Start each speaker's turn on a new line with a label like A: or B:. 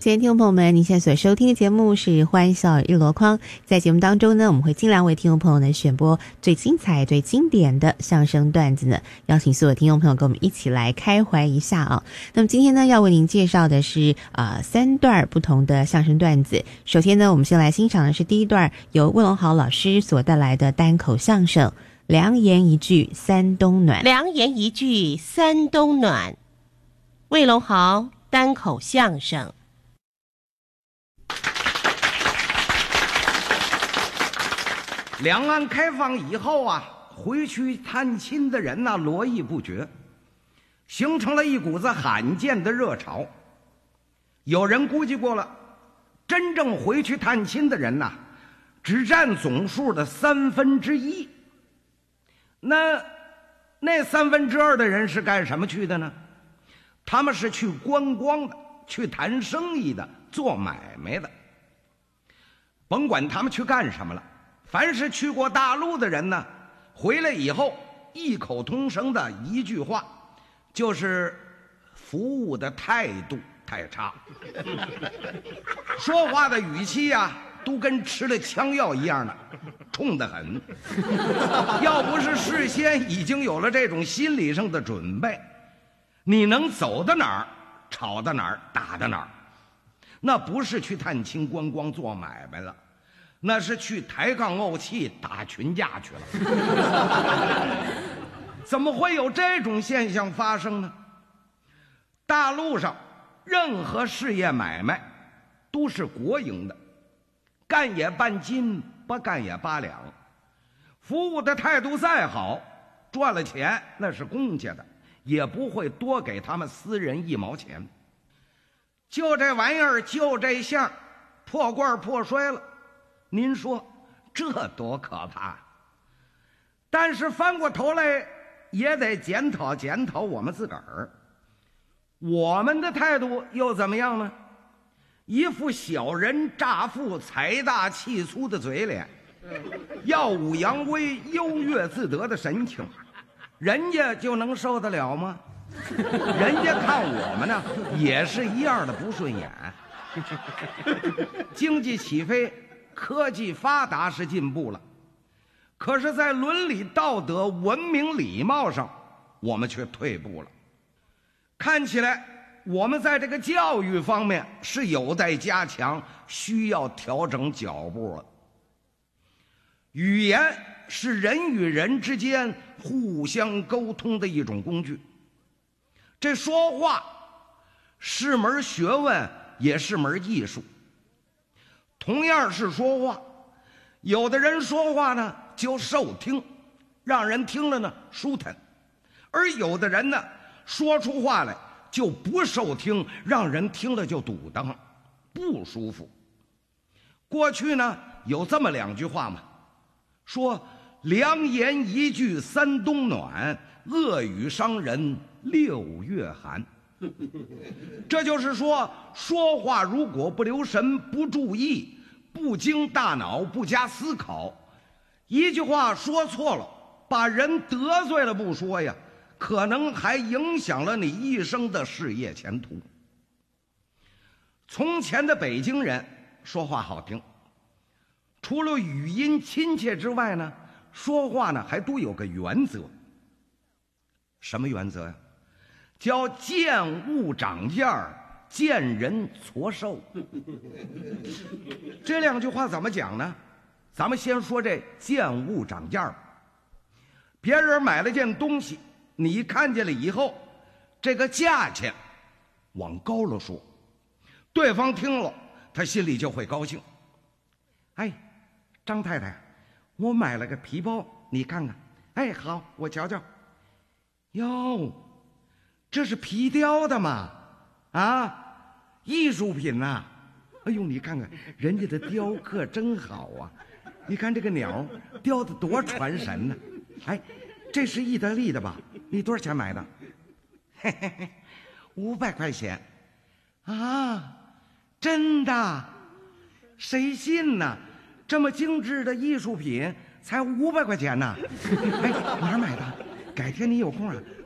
A: 亲爱的听众朋友们，您现在所收听的节目是《欢笑一箩筐》。在节目当中呢，我们会尽量为听众朋友呢选播最精彩、最经典的相声段子呢，邀请所有听众朋友跟我们一起来开怀一下啊。那么今天呢，要为您介绍的是3段不同的相声段子。首先呢，我们先来欣赏的是第一段，由魏龙豪老师所带来的单口相声《良言一句三冬暖》。
B: 良言一句三冬暖，魏龙豪单口相声。
C: 两岸开放以后啊，回去探亲的人呢络绎不绝，形成了一股子罕见的热潮。有人估计过了，真正回去探亲的人呐，只占总数的1/3。那2/3的人是干什么去的呢？他们是去观光的，去谈生意的，做买卖的。甭管他们去干什么了，凡是去过大陆的人呢，回来以后异口同声的一句话，就是服务的态度太差，说话的语气啊，都跟吃了枪药一样的，冲得很。要不是事先已经有了这种心理上的准备，你能走到哪儿，吵到哪儿，打到哪儿。那不是去探亲观光做买卖了，那是去抬杠怄气打群架去了。怎么会有这种现象发生呢？大陆上任何事业买卖都是国营的，干也半斤，不干也8两。服务的态度再好，赚了钱那是公家的，也不会多给他们私人1毛钱。就这玩意儿，就这项，破罐破摔了，您说这多可怕。但是翻过头来也得检讨检讨我们自个儿，我们的态度又怎么样呢？一副小人乍富财大气粗的嘴脸，耀武扬威优越自得的神情，人家就能受得了吗？人家看我们呢也是一样的不顺眼。经济起飞，科技发达是进步了，可是在伦理道德文明礼貌上我们却退步了。看起来我们在这个教育方面是有待加强，需要调整脚步了。语言是人与人之间互相沟通的一种工具，这说话是门学问，也是门艺术。同样是说话，有的人说话呢就受听，让人听了呢舒坦，而有的人呢说出话来就不受听，让人听了就堵当，不舒服。过去呢有这么2句话嘛，说良言一句三冬暖，恶语伤人6月寒。这就是说，说话如果不留神、不注意、不经大脑、不加思考，一句话说错了，把人得罪了不说呀，可能还影响了你一生的事业前途。从前的北京人说话好听，除了语音亲切之外呢，说话呢还都有个原则。什么原则呀？叫见物长价，见人矬瘦。这2句话怎么讲呢？咱们先说这见物长价。别人买了件东西，你看见了以后，这个价钱往高了说，对方听了他心里就会高兴。哎，张太太，我买了个皮包，你看看。哎，好，我瞧瞧。哟，这是皮雕的嘛？啊，艺术品呐！哎呦，你看看人家的雕刻真好啊！你看这个鸟雕的多传神呢。哎，这是意大利的吧？你多少钱买的？嘿嘿嘿，500块钱。啊，真的？谁信呢？这么精致的艺术品才500块钱呢？哎，哪儿买的？改天你有空啊，